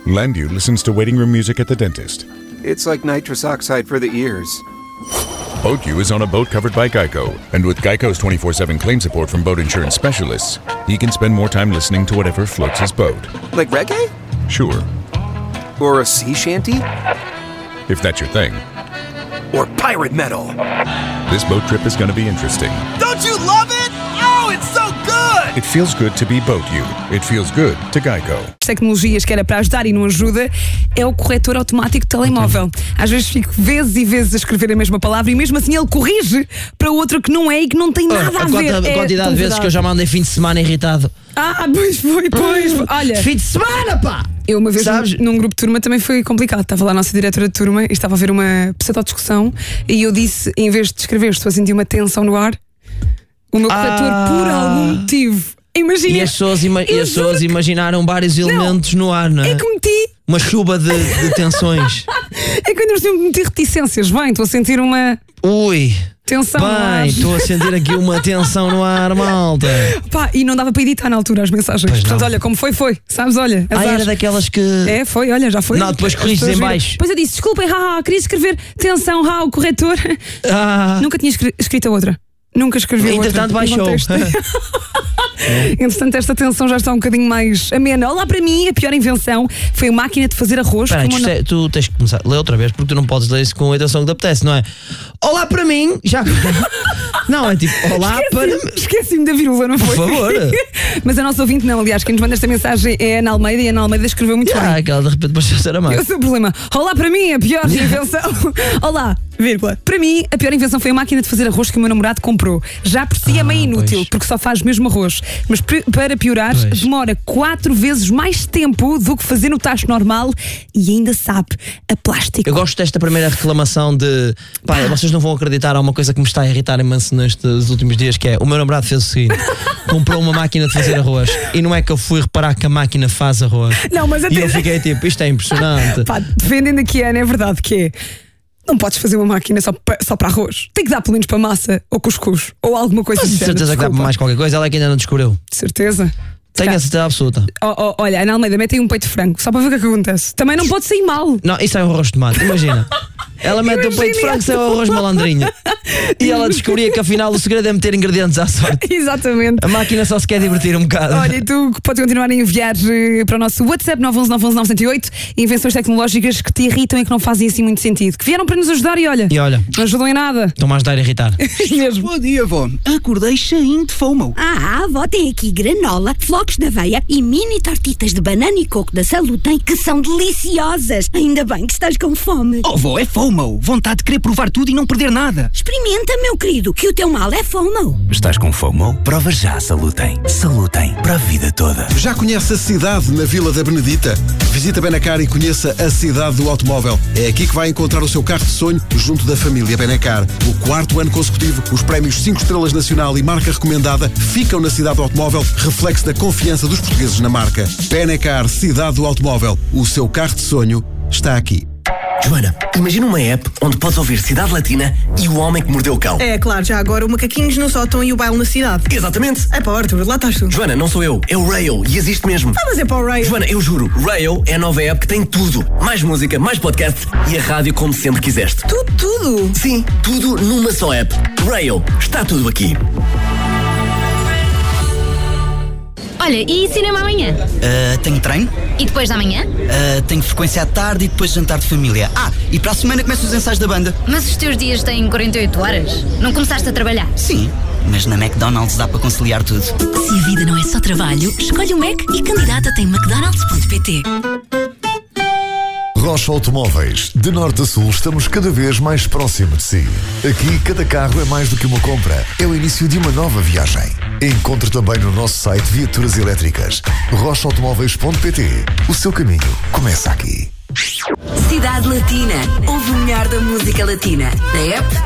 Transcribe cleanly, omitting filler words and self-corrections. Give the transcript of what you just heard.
Landu listens to waiting room music at the dentist. It's like nitrous oxide for the ears. BoatU is on a boat covered by Geico, and with Geico's 24/7 claim support from boat insurance specialists, he can spend more time listening to whatever floats his boat. Like reggae? Sure, Or a sea shanty? if that's your thing. Or pirate metal? This boat trip is going to be interesting. Don't you love it? Oh, it's so good! It feels good to be BoatU. It feels good to Geico. As tecnologias que era para ajudar e não ajuda é o corretor automático de telemóvel. Às vezes fico vezes e vezes a escrever a mesma palavra e mesmo assim ele corrige para outra que não é e que não tem nada a ver. A quantidade de vezes que eu já mandei fim de semana irritado. Pois foi. Olha, Fim de semana, pá! eu uma vez Sabes? num grupo de turma também foi complicado. Estava lá a nossa diretora de turma e estava a ver uma pseudo-discussão e eu disse, em vez de escrever, estou a sentir uma tensão no ar. O meu corretor, por algum motivo, imagina. E as pessoas imaginaram vários elementos no ar, não é? É que meti. Uma chuva de tensões. É que eu ainda meti reticências. Bem, estou a sentir uma Ui! tensão no ar. Bem, estou a sentir aqui uma tensão no ar, malta. Pá, e não dava para editar na altura as mensagens. Pois Portanto, não. olha, como foi. Sabes, olha. azar. Era daquelas que. É, foi, olha, já foi. Não, depois As corriges pessoas em viram. baixo. Depois eu disse, desculpem, queria escrever tensão, o corretor. Nunca tinha escrito a outra. Nunca escrevi a outra. Entretanto, baixou. Entretanto, esta tensão já está um bocadinho mais amena. Olá, para mim, a pior invenção foi a máquina de fazer arroz. Espera aí, com uma- tu tens que começar. Lê outra vez, porque tu não podes ler isso com a intenção que te apetece, não é? Olá para mim! Já. Não, é tipo, olá para mim. Esqueci-me da vírgula, não foi? Por favor. Mas a nossa ouvinte não, aliás, quem nos manda esta mensagem é a Ana Almeida e a Ana Almeida escreveu muito bem. Aquela de repente deixa ser a mais. Esse é o problema. Olá, para mim, a pior invenção. Olá, vírgula. Para mim, a pior invenção foi a máquina de fazer arroz que o meu namorado comprou. Já por si é meio inútil, pois. porque só faz mesmo arroz. Mas para piorar, Pois. demora 4 vezes mais tempo do que fazer no tacho normal e ainda sabe a plástico. Eu gosto desta primeira reclamação de pá, vocês não vão acreditar, há uma coisa que me está a irritar imenso nestes últimos dias, que é o meu namorado fez o seguinte: comprou uma máquina de fazer arroz e não é que eu fui reparar que a máquina faz arroz. Não, mas E até... eu fiquei tipo, isto é impressionante. Pá, defendendo aqui a Ana, é verdade que é. Não podes fazer uma máquina só para arroz. Tem que dar pelo menos para massa ou cuscuz ou alguma coisa Mas do de género, certeza que dá para desculpa. mais qualquer coisa, ela é que ainda não descobriu. De certeza. Tenho a certeza absoluta. Olha, Ana Almeida, mete aí um peito de frango, só para ver o que é que acontece. Também não pode sair mal. Não, isso é um arroz de tomate, imagina. Ela mete o peito de frango sem o arroz malandrinho. E ela descobria que afinal o segredo é meter ingredientes à sorte. Exatamente. A máquina só se quer divertir um bocado. Olha, e tu podes continuar a enviar para o nosso WhatsApp 911-911-908 invenções tecnológicas que te irritam e que não fazem assim muito sentido. Que vieram para nos ajudar e olha, não ajudam em nada. Estão-me a ajudar a irritar. Mesmo. Bom dia, avó. Acordei cheinho de FOMO. A avó tem aqui granola, flocos de aveia e mini tortitas de banana e coco da Salutém que são deliciosas. Ainda bem que estás com fome. Oh, avó, é FOMO. Vontade de querer provar tudo e não perder nada. Experimenta, meu querido, que o teu mal é FOMO. Estás com FOMO? Prova já a Salutém. Salutém para a vida toda. Já conhece a cidade na Vila da Benedita? Visita Benacar e conheça a cidade do automóvel. É aqui que vai encontrar o seu carro de sonho junto da família Benacar. O 4º ano consecutivo, os prémios 5 estrelas nacional e marca recomendada ficam na cidade do automóvel, reflexo da confiança dos portugueses na marca. Benacar, cidade do automóvel. O seu carro de sonho está aqui. Joana, imagina uma app onde podes ouvir Cidade Latina e O Homem que Mordeu o Cão. É claro, já agora o Macaquinhos no sótão e o baile na cidade. Exatamente. É para o Arthur, lá estás tu. Joana, não sou eu, é o Rail e existe mesmo. Ah, mas é para o Ray. Joana, eu juro, Rail é a nova app que tem tudo. Mais música, mais podcast e a rádio como sempre quiseste. Tudo? Sim, tudo numa só app. Rail, está tudo aqui. Olha, e cinema amanhã? Tenho treino. E depois da manhã? Tenho frequência à tarde e depois jantar de família. E para a semana começo os ensaios da banda. Mas os teus dias têm 48 horas? Não começaste a trabalhar? Sim, mas na McDonald's dá para conciliar tudo. Se a vida não é só trabalho, escolhe o Mac e candidata-te em mcdonalds.pt. Rocha Automóveis. De norte a sul estamos cada vez mais próximo de si. Aqui cada carro é mais do que uma compra. É o início de uma nova viagem. Encontre também no nosso site viaturas elétricas. rochaautomóveis.pt. O seu caminho começa aqui. Cidade Latina. Ouve o melhor da música latina. Na app